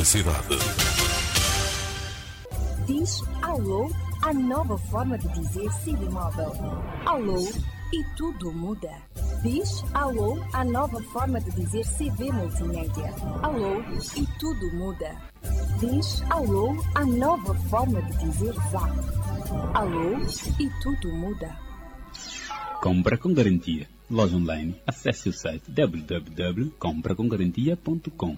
publicidade. Diz alô, a nova forma de dizer Siri Móvel. Alô e tudo muda. Diz alô, a nova forma de dizer CV Multimédia. Alô e tudo muda. Diz alô, a nova forma de dizer Zap. Alô e tudo muda. Compra com garantia. Loja online. Acesse o site www.compracomgarantia.com.